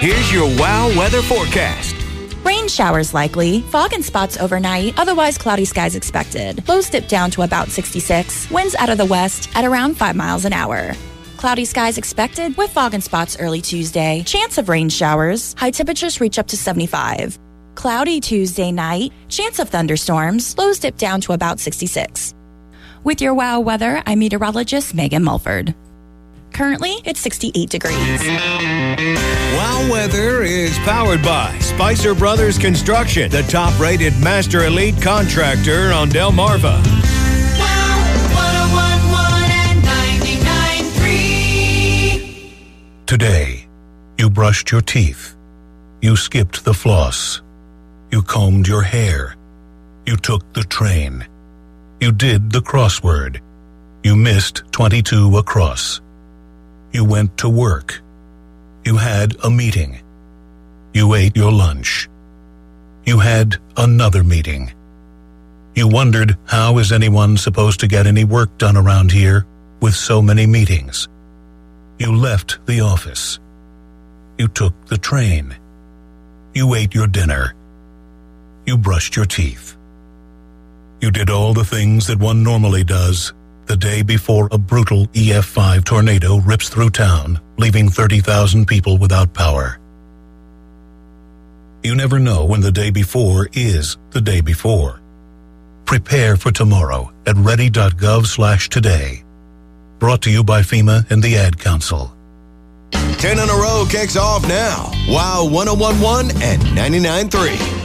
Here's your WOW weather forecast. Rain showers likely, fog and spots overnight, otherwise cloudy skies expected. Lows dip down to about 66, winds out of the west at around 5 miles an hour. Cloudy skies expected with fog and spots early Tuesday. Chance of rain showers, high temperatures reach up to 75. Cloudy Tuesday night, chance of thunderstorms, lows dip down to about 66. With your WOW weather, I'm meteorologist Megan Mulford. Currently, it's 68 degrees. WOW weather is powered by Spicer Brothers Construction, the top-rated master elite contractor on Delmarva. WOW 101.1 and 99.3. Today, you brushed your teeth. You skipped the floss. You combed your hair. You took the train. You did the crossword. You missed 22 across. You went to work. You had a meeting. You ate your lunch. You had another meeting. You wondered, how is anyone supposed to get any work done around here with so many meetings? You left the office. You took the train. You ate your dinner. You brushed your teeth. You did all the things that one normally does the day before a brutal EF5 tornado rips through town, leaving 30,000 people without power. You never know when the day before is the day before. Prepare for tomorrow at ready.gov/today. Brought to you by FEMA and the Ad Council. 10 in a row kicks off now. WOW 101.1 and 99.3.